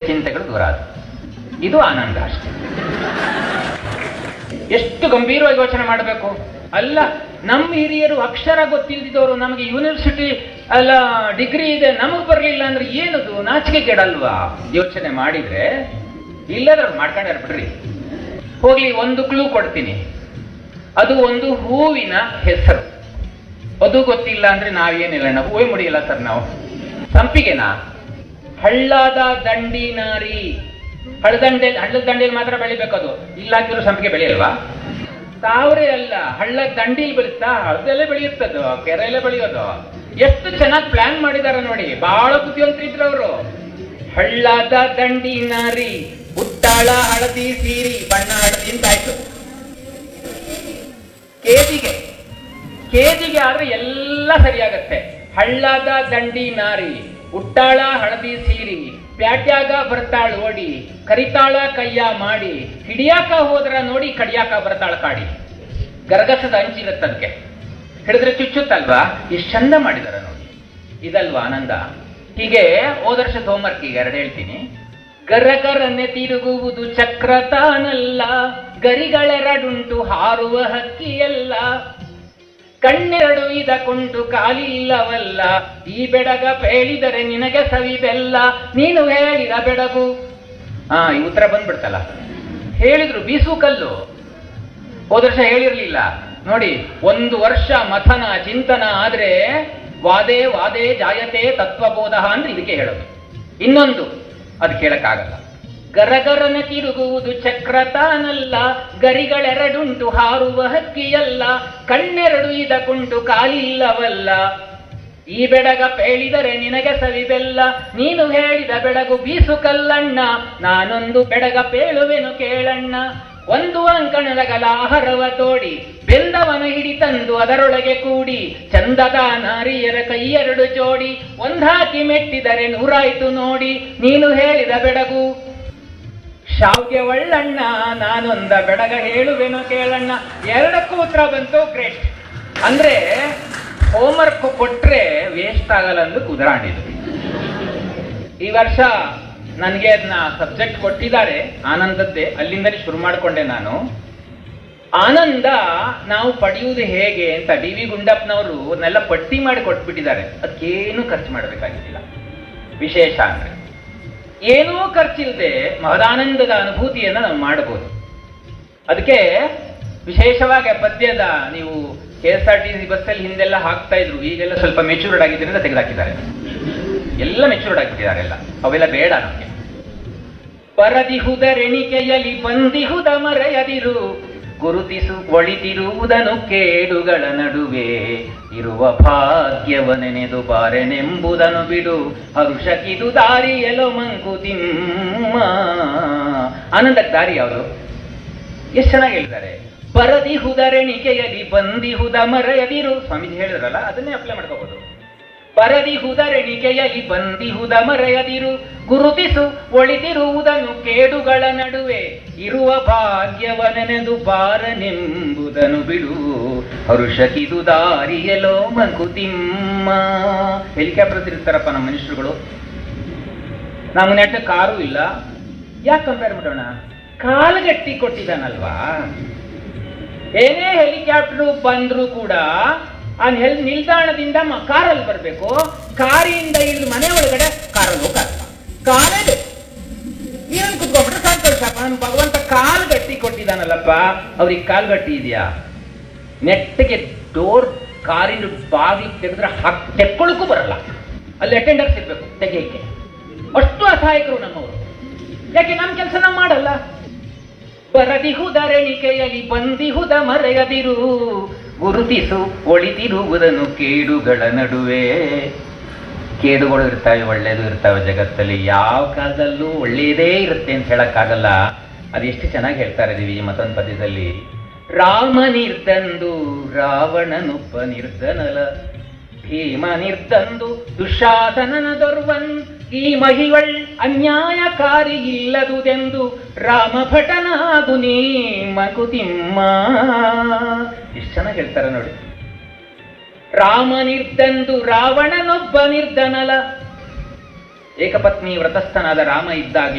ಚಿಂತೆಗಳು ದೂರ ಆದವು. ಇದು ಆನಂದ ಅಷ್ಟೇ. ಎಷ್ಟು ಗಂಭೀರವಾಗಿ ಯೋಚನೆ ಮಾಡಬೇಕು. ಅಲ್ಲ, ನಮ್ಮ ಹಿರಿಯರು ಅಕ್ಷರ ಗೊತ್ತಿಲ್ದಿದ್ದವರು ನಮಗೆ ಯೂನಿವರ್ಸಿಟಿ ಅಲ್ಲ ಡಿಗ್ರಿ ಇದೆ, ನಮಗೆ ಬರಲಿಲ್ಲ ಅಂದ್ರೆ ಏನದು ನಾಚಿಕೆ ಕೆಡಲ್ವಾ? ಯೋಚನೆ ಮಾಡಿದ್ರೆ ಇಲ್ಲದ್ರವ್ರು ಮಾಡ್ಕೊಂಡ್ಯಾರ ಬಿಡ್ರಿ. ಹೋಗ್ಲಿ, ಒಂದು ಕ್ಲೂ ಕೊಡ್ತೀನಿ. ಅದು ಒಂದು ಹೂವಿನ ಹೆಸರು. ಅದು ಗೊತ್ತಿಲ್ಲ ಅಂದ್ರೆ ನಾವೇನಿಲ್ಲ, ನಾವು ಹೂವೇ ಮುಡಿಯಲ್ಲ ಸರ್. ನಾವು ಸಂಪಿಗೆನಾ? ಹಳ್ಳದ ದಂಡಿ ನಾರಿ. ಹಳ್ಳದ ದಂಡೆಯಲ್ಲಿ ಮಾತ್ರ ಬೆಳಿಬೇಕದು, ಇಲ್ಲ ಹಾಕಿದ್ರು ಸಂಪಿಗೆ ಬೆಳೆಯಲ್ವಾ? ತಾವ್ರೆ ಅಲ್ಲ, ಹಳ್ಳದ ದಂಡಿಲಿ ಬೆಳೀತಾ, ಹಳ್ಳದಲ್ಲೇ ಬೆಳೆಯುತ್ತದು, ಕೆರೆಯಲ್ಲೇ ಬೆಳೆಯೋದು. ಎಷ್ಟು ಚೆನ್ನಾಗಿ ಪ್ಲಾನ್ ಮಾಡಿದಾರೆ ನೋಡಿ, ಬಹಳ ಬುದ್ಧಿವಂತರಿದ್ರು ಅವರು. ಹಳ್ಳದ ದಂಡಿ ನಾರಿ, ಉಟ್ಟಾಳ ಹಳದಿ ಸೀರಿ, ಬಣ್ಣ ಹಳದಿ ಅಂತಾಯ್ತು. ಕೇಜಿಗೆ ಆದ್ರೆ ಎಲ್ಲ ಸರಿಯಾಗತ್ತೆ. ಹಳ್ಳದ ದಂಡಿ ನಾರಿ, ಉಟ್ಟಾಳ ಹಳದಿ ಸೀರಿ, ಪ್ಯಾಟ್ಯಾಗ ಬರ್ತಾಳ ಓಡಿ, ಕರಿತಾಳ ಕಯ್ಯ ಮಾಡಿ, ಹಿಡಿಯಾಕ ಹೋದ್ರ ನೋಡಿ, ಕಡಿಯಾಕ ಬರ್ತಾಳ ಕಾಡಿ. ಗರಗಸದ ಅಂಚಿರತ್ತದಕ್ಕೆ, ಹಿಡಿದ್ರೆ ಚುಚ್ಚುತ್ತಲ್ವಾ? ಇಷ್ಟು ಚಂದ ಮಾಡಿದಾರ ನೋಡಿ. ಇದಲ್ವಾ ಆನಂದ? ಹೀಗೆ ಹೋದರ್ಷದ ಹೋಮ್ವರ್ಕ್ ಈಗ 2 ಹೇಳ್ತೀನಿ. ಗರಗರನೆ ತಿರುಗುವುದು ಚಕ್ರ ತಾನಲ್ಲ, ಗರಿಗಳೆರಡುಂಟು ಹಾರುವ ಹಕ್ಕಿಯಲ್ಲ, ಕಣ್ಣೆರಡು ಇದಕ್ಕುಂಟು ಕಾಲಿಲ್ಲವಲ್ಲ, ಈ ಬೆಡಗ ಹೇಳಿದರೆ ನಿನಗೆ ಸವಿ ಬೆಲ್ಲ, ನೀನು ಹೇಳಿದ ಬೆಡಗು. ಈ ಉತ್ತರ ಬಂದ್ಬಿಡ್ತಲ್ಲ. ಹೇಳಿದ್ರು ಬೀಸು ಕಲ್ಲು. ಹೋದ ವರ್ಷ ಹೇಳಿರ್ಲಿಲ್ಲ ನೋಡಿ. 1 ವರ್ಷ ಮಥನ ಚಿಂತನ ಆದ್ರೆ ವಾದೇ ವಾದೇ ಜಾಯತೆ ತತ್ವಬೋಧ ಅಂದ್ರೆ ಇದಕ್ಕೆ ಹೇಳೋದು. ಇನ್ನೊಂದು ಅದು ಕೇಳಕ್ಕಾಗಲ್ಲ. ಗರಗರನ ತಿರುಗುವುದು ಚಕ್ರ ತಾನಲ್ಲ, ಗರಿಗಳೆರಡುಂಟು ಹಾರುವ ಹಕ್ಕಿಯಲ್ಲ, ಕಣ್ಣೆರಡು ಇದಕ್ಕುಂಟು ಕಾಲಿಲ್ಲವಲ್ಲ, ಈ ಬೆಡಗ ಹೇಳಿದರೆ ನಿನಗೆ ಸವಿ ಬೆಲ್ಲ, ನೀನು ಹೇಳಿದ ಬೆಡಗು ಬೀಸು ಕಲ್ಲಣ್ಣ, ನಾನೊಂದು ಬೆಡಗ ಪೇಳುವೆನು ಕೇಳಣ್ಣ. 1 ಅಂಕಣದಗಲ ಆಹಾರವ ತೋಡಿ, ಬೆಂದವನು ಹಿಡಿ ತಂದು ಅದರೊಳಗೆ ಕೂಡಿ, ಚಂದದ ನಾರಿಯರ ಕೈಯೆರಡು ಜೋಡಿ, ಒಂದಾಕಿ ಮೆಟ್ಟಿದರೆ 100 ನೋಡಿ, ನೀನು ಹೇಳಿದ ಬೆಡಗು ಶಾವ್ಗೆ ಒಳ್ಳಣ್ಣ, ನಾನೊಂದ ಬೆಡಗ ಹೇಳುವೆನು ಕೇಳಣ್ಣ. 2ಕ್ಕೂ ಉತ್ತರ ಬಂತು. ಗ್ರೇಟ್. ಅಂದ್ರೆ ಹೋಮ್ವರ್ಕ್ ಕೊಟ್ರೆ ವೇಸ್ಟ್ ಆಗಲ್ಲ ಅಂದು ಕುದುರಾಣಿದು. ಈ ವರ್ಷ ನನಗೆ ಅದನ್ನ ಸಬ್ಜೆಕ್ಟ್ ಕೊಟ್ಟಿದ್ದಾರೆ ಆನಂದದ್ದೇ. ಅಲ್ಲಿಂದಲೇ ಶುರು ಮಾಡಿಕೊಂಡೆ ನಾನು. ಆನಂದ ನಾವು ಪಡೆಯುವುದು ಹೇಗೆ ಅಂತ ಡಿ ವಿ ಗುಂಡಪ್ಪನವರು ಅದನ್ನೆಲ್ಲ ಪಟ್ಟಿ ಮಾಡಿ ಕೊಟ್ಬಿಟ್ಟಿದ್ದಾರೆ. ಅದಕ್ಕೇನು ಖರ್ಚು ಮಾಡಬೇಕಾಗಿಲ್ಲ. ವಿಶೇಷ ಅಂದ್ರೆ ಏನೂ ಖರ್ಚಿಲ್ಲದೆ ಮಹದಾನಂದದ ಅನುಭೂತಿಯನ್ನು ನಾವು ಮಾಡಬಹುದು. ಅದಕ್ಕೆ ವಿಶೇಷವಾಗಿ ಪದ್ಯದ ನೀವು KSRTC ಬಸ್ಸಲ್ಲಿ ಹಿಂದೆಲ್ಲ ಹಾಕ್ತಾ ಇದ್ರು, ಈಗೆಲ್ಲ ಸ್ವಲ್ಪ ಮೆಚೂರ್ಡ್ ಆಗಿದ್ದರಿಂದ ತೆಗೆದಾಕಿದ್ದಾರೆ. ಎಲ್ಲ ಮೆಚೂರ್ಡ್ ಆಗಿಬಿಟ್ಟಿದ್ದಾರೆ ಎಲ್ಲ, ಅವೆಲ್ಲ ಬೇಡ ನಮಗೆ. ಪರದಿಹುದರೆಣಿಕೆಯಲ್ಲಿ ಬಂದಿಹುದ ಮರೆಯದಿರು, ಗುರುತಿಸು ಒಳಿತಿರುವುದನ್ನು ಕೇಡುಗಳ ನಡುವೆ, ಇರುವ ಭಾಗ್ಯವನೆನೆದು ಬಾರೆನೆಂಬುದನ್ನು ಬಿಡು, ಹರುಷಕಿದು ದಾರಿಯಲೋ ಮಂಕುತಿಮ್ಮ. ಆನಂದಕ್ಕೆ ದಾರಿ ಯಾವುದು? ಎಷ್ಟು ಚೆನ್ನಾಗಿ ಹೇಳಿದ್ದಾರೆ. ಪರದಿಹುದರೆಣಿಕೆಯಲ್ಲಿ ಬಂದಿಹುದ ಮರೆಯದಿರು. ಸ್ವಾಮೀಜಿ ಹೇಳಿದ್ರಲ್ಲ, ಅದನ್ನೇ ಅಪ್ಲೈ ಮಾಡ್ಕೋಬಹುದು. ಪರದಿಹುದರೆಣಿಕೆಯಲ್ಲಿ ಬಂದಿಹುದ ಮರೆಯದಿರು, ಗುರುತಿಸು ಒಳಿತಿರುವುದನ್ನು ಕೇಡುಗಳ ನಡುವೆ, ಇರುವ ಭಾಗ್ಯವನೆನೆದು ಬಾರನೆಂಬುದನ್ನು ಬಿಡು, ಹರುಷಕಿದು ದಾರಿಯಲೋ ಮಂಕುತಿಮ್ಮ. ಹೆಲಿಕಾಪ್ಟರ್ ತಿರುಗ್ತಾರಪ್ಪ ನಮ್ಮ ಮನುಷ್ಯರುಗಳು. ನಮ್ಮ ನೆಟ್ಟ ಕಾರು ಇಲ್ಲ. ಯಾಕೆ ಕಂಪೇರ್ ಮಾಡೋಣ? ಕಾಲಗಟ್ಟಿ ಕೊಟ್ಟಿದ್ದಾನಲ್ವಾ. ಏನೇ ಹೆಲಿಕಾಪ್ಟರ್ ಬಂದ್ರೂ ಕೂಡ ಆ ನಿಲ್ದಾಣದಿಂದ ಕಾರಲ್ಲಿ ಬರಬೇಕು, ಕಾರಿಂದ ಇಳಿದು ಮನೆ ಒಳಗಡೆ ಕಾರಲ್ಲಿ ಹೋಗಲ್ಲ. ಕಾಲೇ ಏನು ಕುತ್ಕೊಂಡ್ಬಿಟ್ರೆ ಸಂತೋಷಪ್ಪ, ನನ್ನ ಭಗವಂತ ಕಾಲ್ಗಟ್ಟಿ ಕೊಟ್ಟಿದ್ದಾನಲ್ಲಪ್ಪ. ಅವ್ರಿಗೆ ಕಾಲ್ಗಟ್ಟಿ ಇದೆಯಾ? ನೆಟ್ಟಿಗೆ ಡೋರ್ ಕಾರಿನ ಬಾಗಿಲು ತೆಗೆದ್ರೆ ತೆಕ್ಕೊಳಕ್ಕೂ ಬರಲ್ಲ. ಅಲ್ಲಿ ಅಟೆಂಡರ್ಸ್ ಇರ್ಬೇಕು ತೆಗೆಯಕ್ಕೆ. ಅಷ್ಟು ಅಸಹಾಯಕರು ನಮ್ಮವರು. ಯಾಕೆ ನಮ್ಮ ಕೆಲಸ ನಾವು ಮಾಡಲ್ಲ? ಬರದಿಹುದರೆಣಿಕೆಯಲ್ಲಿ ಬಂದಿಹುದ ಮರೆಯದಿರು, ಗುರುತಿಸು ಒಳಿತಿರುವುದನ್ನು ಕೇಡುಗಳ ನಡುವೆ. ಕೇಡುಗಳು ಇರ್ತವೆ, ಒಳ್ಳೇದು ಇರ್ತವೆ ಜಗತ್ತಲ್ಲಿ. ಯಾವ ಕಾಲದಲ್ಲೂ ಒಳ್ಳೆಯದೇ ಇರುತ್ತೆ ಅಂತ ಹೇಳಕ್ಕಾಗಲ್ಲ. ಅದೆಷ್ಟು ಚೆನ್ನಾಗಿ ಹೇಳ್ತಾರೆ ದಿವಿ ಮತ್ತೊಂದು ಪದ್ಯದಲ್ಲಿ. ರಾಮ ನಿರ್ದಂದು ರಾವಣನುಪ್ಪ ನಿರ್ಧನಲ, ಭೀಮ ನಿರ್ದಂದು ದುಶಾಸನನ ದೊರ್ವನ್, ಈ ಮಹಿವಳ್ ಅನ್ಯಾಯಕಾರಿ ಇಲ್ಲದುದೆಂದು ರಾಮ ಭಟನಾಗು ನೀ ಮಂಕುತಿಮ್ಮ. ಎಷ್ಟು ಚೆನ್ನಾಗಿ ಹೇಳ್ತಾರೆ ನೋಡಿ. ರಾಮ ನಿರ್ದಂದು ರಾವಣನೊಬ್ಬ ನಿರ್ಧನಲ. ಏಕಪತ್ನಿ ವ್ರತಸ್ಥನಾದ ರಾಮ ಇದ್ದಾಗ